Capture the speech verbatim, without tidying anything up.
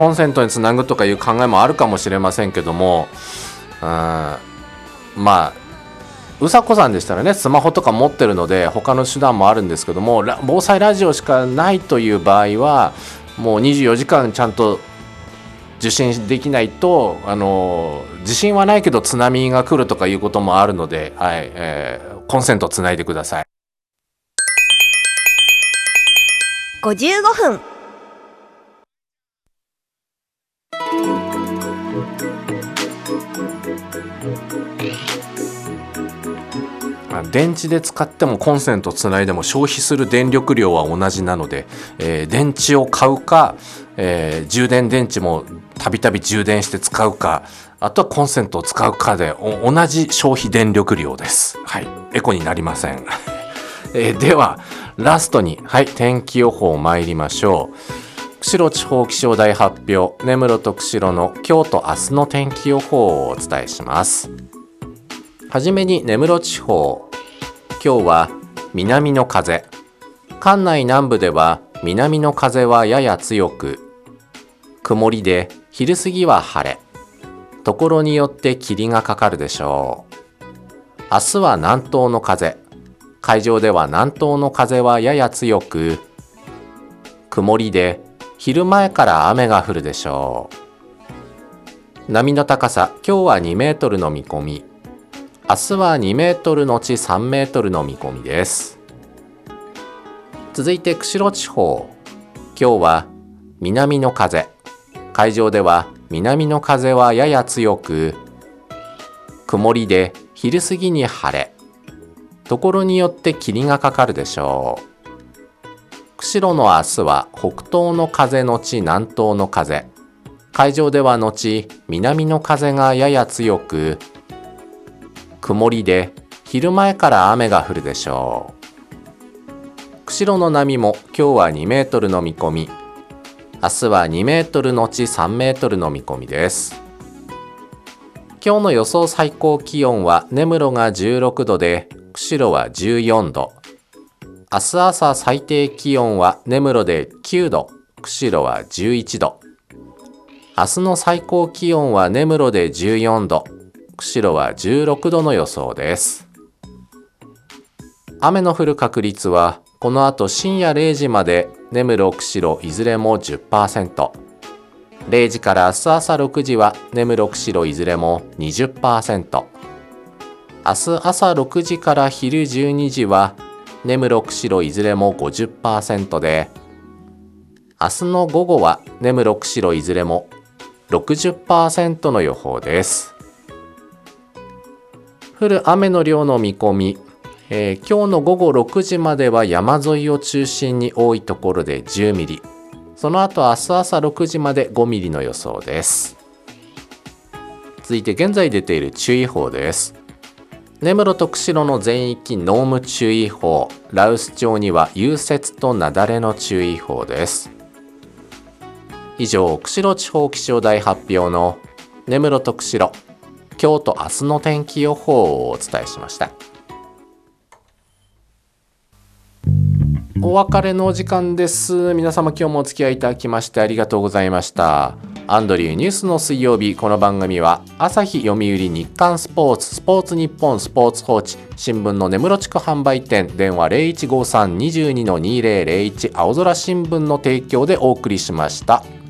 コンセントにつなぐとかいう考えもあるかもしれませんけども、うん、まあうさこさんでしたらね、スマホとか持ってるので他の手段もあるんですけども、防災ラジオしかないという場合はもうにじゅうよじかんちゃんと受信できないと、あの地震はないけど津波が来るとかいうこともあるので、はい、えー、コンセントつないでください。 ごじゅうごふん。 電池で使ってもコンセントつないでも消費する電力量は同じなので、えー、電池を買うか、えー、充電電池もたびたび充電して使うか、あとはコンセントを使うかで同じ消費電力量です。はい、エコになりません。えー、ではラストに、はい、天気予報参りましょう。釧路地方気象台発表、根室と釧路の今日と明日の天気予報をお伝えします。はじめに根室地方、今日は南の風、関内南部では南の風はやや強く、曇りで昼過ぎは晴れ、ところによって霧がかかるでしょう。明日は南東の風、海上では南東の風はやや強く、曇りで昼前から雨が降るでしょう。波の高さ、今日はにメートルの見込み、明日はにメートルのちさんメートルの見込みです。続いて釧路地方、今日は南の風、海上では南の風はやや強く、曇りで昼過ぎに晴れ、ところによって霧がかかるでしょう。釧路の明日は北東の風のち南東の風、海上では後南の風がやや強く、曇りで昼前から雨が降るでしょう。釧路の波も今日はにメートルの見込み、明日はにメートルのちさんメートルの見込みです。今日の予想最高気温は根室がじゅうろくどで釧路はじゅうよんど、明日朝最低気温は根室できゅうど、釧路はじゅういちど、明日の最高気温は根室でじゅうよんど、釧路はじゅうろくどの予想です。雨の降る確率はこの後深夜れいじまで根室、釧路いずれも じゅっパーセント、れいじから明日朝ろくじは根室、釧路いずれも にじゅっパーセント、明日朝ろくじから昼じゅうにじは根室、釧路いずれも ごじゅっパーセント で、明日の午後は根室、釧路いずれも ろくじゅっパーセント の予報です。降る雨の量の見込み、えー、今日の午後ろくじまでは山沿いを中心に多いところでじゅうミリ、その後明日朝ろくじまでごミリの予想です。続いて現在出ている注意報です。根室と釧路の全域濃霧注意報、羅臼町には融雪と雪崩の注意報です。以上、釧路地方気象台発表の根室と釧路、今日と明日の天気予報をお伝えしました。お別れのお時間です。皆様今日もお付き合いいただきましてありがとうございました。アンドリューニュースの水曜日、この番組は朝日、読売、日刊スポーツ、スポーツニッポン、スポーツ報知、新聞の根室地区販売店、電話 ゼロいちごさんにじゅうにのにせいぜろいち 青空新聞の提供でお送りしました。